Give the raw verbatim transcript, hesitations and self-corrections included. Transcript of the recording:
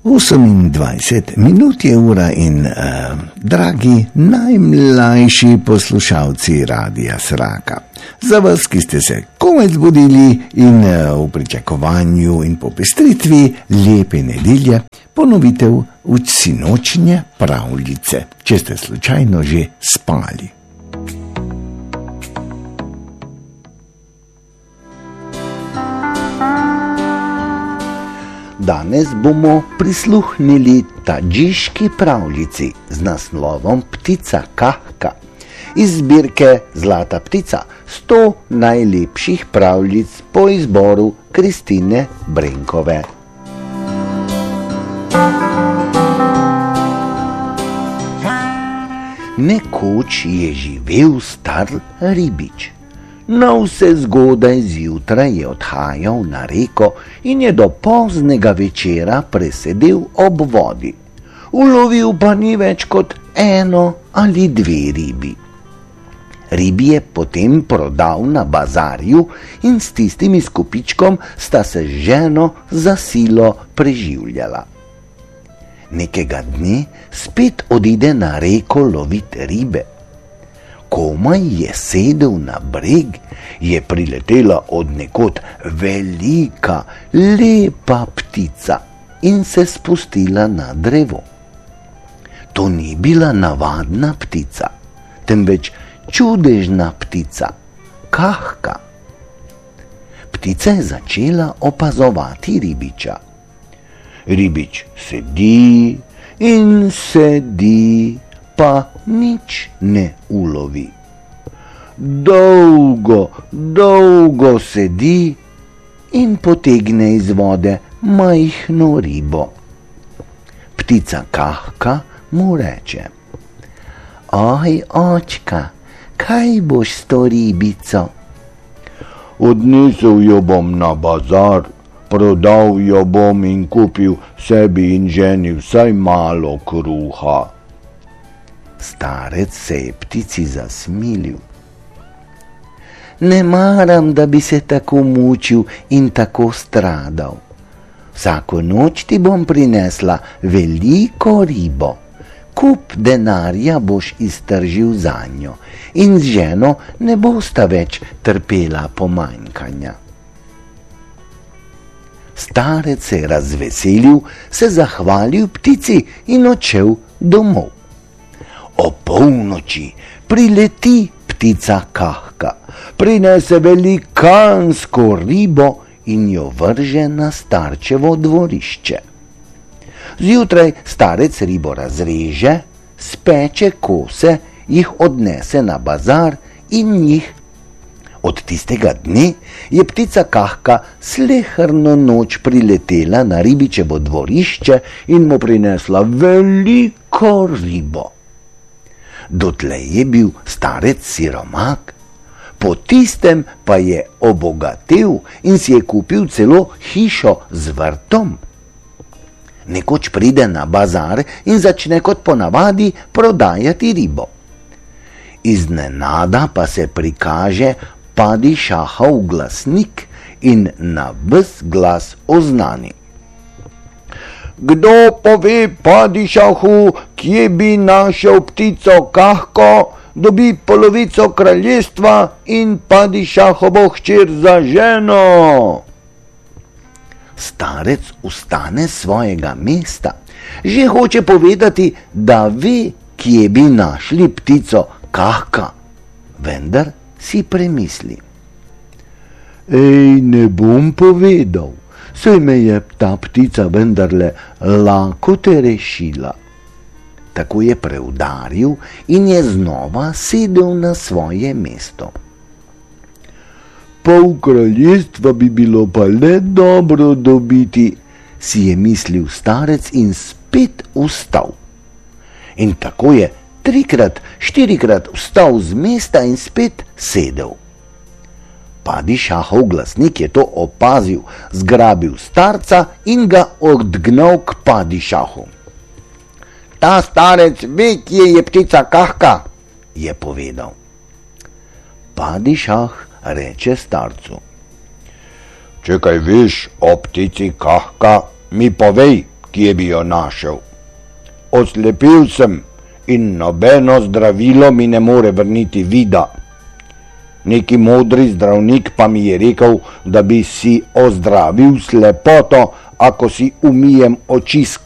osemindvajset minut je ura in, uh, dragi najmlajši poslušalci Radia Sraka, za vas, ki ste se komaj zbudili in uh, v pričakovanju in popestritvi lepe nedelje, ponovitev sinočnje pravljice, če ste slučajno že spali. Danes bomo prisluhnili tadžiški pravljici z naslovom Ptica Kahka iz zbirke Zlata ptica, sto najlepših pravljic po izboru Kristine Brenkove. Nekoč je živel star ribič. Na vse zgodaj zjutraj je odhajal na reko in je do poznega večera presedel ob vodi. Ulovil pa ni več kot eno ali dve ribi. Ribi je potem prodal na bazarju in s tistim izkupičkom sta se z ženo za silo preživljala. Nekega dne spet odide na reko lovit ribe. Komaj je sedel na breg, je priletela od nekod velika, lepa ptica in se spustila na drevo. To ni bila navadna ptica, temveč čudežna ptica, Kahka. Ptica je začela opazovati ribiča. Ribič sedi in sedi, pa nič ne ulovi. Dolgo, dolgo sedi in potegne iz vode majhno ribo. Ptica Kahka mu reče: Oj, očka, kaj boš s to ribico? Odnesel jo bom na bazar, prodal jo bom in kupil sebi in ženi vsaj malo kruha. Starec se je ptici zasmilil. Ne maram, da bi se tako mučil in tako stradal. Vsako noč ti bom prinesla veliko ribo. Kup denarja boš iztržil zanjo in z ženo ne bosta več trpela pomanjkanja. Starec se je razveselil, se zahvalil ptici in odšel domov. O polnoči prileti ptica Kahka, prinese velikansko ribo in jo vrže na starčevo dvorišče. Zjutraj starec ribo razreže, speče kose, jih odnese na bazar in jih. Od tistega dne je ptica Kahka sleherno noč priletela na ribičevo dvorišče in mu prinesla veliko ribo. Dotlej je bil starec siromak, po tistem pa je obogatel in si je kupil celo hišo z vrtom. Nekoč pride na bazar in začne kot ponavadi prodajati ribo. Iznenada pa se prikaže padišahov glasnik in na ves glas oznani: Kdo pove padišahu, kje bi našel ptico Kahko, dobi polovico kraljestva in padišahovo hčer za ženo. Starec vstane s svojega mesta, že hoče povedati, da ve, kje bi našli ptico Kahka, vendar si premisli: Ej, ne bom povedal, saj me je ta ptica vendarle lakote rešila. Tako je preudaril in je znova sedel na svoje mesto. Pol kraljestva bi bilo pa le dobro dobiti, si je mislil starec in spet vstal. In tako je trikrat, štirikrat vstal z mesta in spet sedel. Padišahov glasnik je to opazil, zgrabil starca in ga odgnal k padišahu. Ta starec ve, kje je ptica Kahka, je povedal. Padišah reče starcu: Če kaj veš o ptici Kahka, mi povej, kje bi jo našel. Oslepil sem in nobeno zdravilo mi ne more vrniti vida. Neki modri zdravnik pa mi je rekel, da bi si ozdravil slepoto, ako si umijem oči s